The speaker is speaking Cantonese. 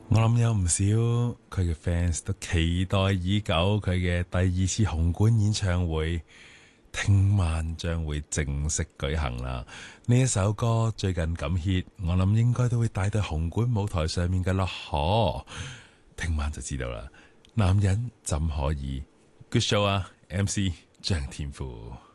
我諗有唔少佢嘅 fans 都期待已久佢嘅第二次紅館演唱會，聽晚將會正式舉行啦。呢一首歌最近咁 hit，我諗應該都會帶到紅館舞台上面嘅咯，聽晚就知道啦。男人怎可以？Good show 啊，MC 張天賦。